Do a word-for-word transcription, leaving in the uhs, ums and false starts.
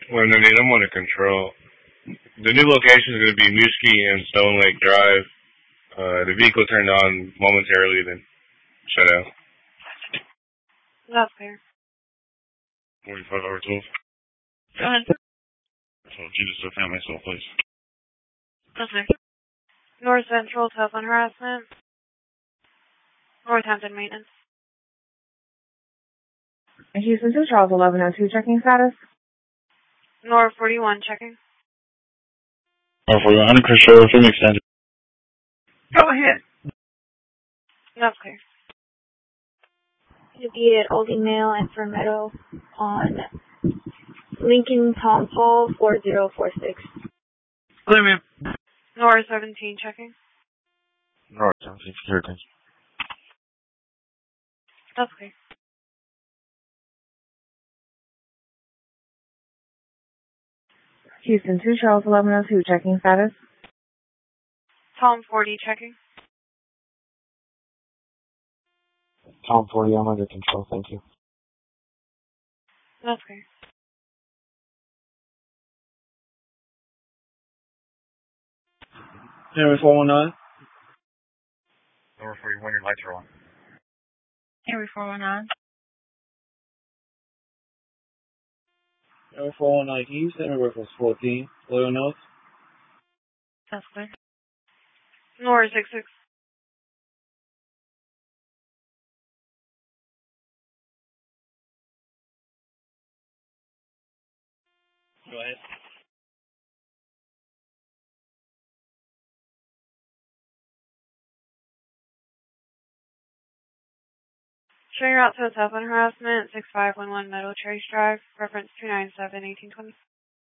When they need, I'm on a control. The new location is going to be Newski and Stone Lake Drive. Uh, the vehicle turned on momentarily, then shut out. That's clear. forty-five over twelve. Go ahead. So, Jesus, I found myself, please. That's clear. North Central telephone harassment. Northampton maintenance. Houston to Charles eleven oh two, checking status. North forty-one, checking. North forty-one, under control, film extended. Go ahead. That's clear. To be at Old Email and for Meadow on Lincoln Tom Paul four zero four six. Clear, ma'am. North seventeen, checking. North seventeen, secure, thank you. That's clear. Houston to Charles eleven oh two, checking status. Tom forty, checking. Tom forty, I'm under control, thank you. That's clear. Henry four one nine. Number forty-one, your lights are on. Henry four one nine. Henry four one nine East, Henry Records fourteen. Loyal North. That's clear. North six six. Go ahead. Showing route to a telephone harassment, six five one one Meadow Trace Drive, reference two nine seven, eighteen twenty.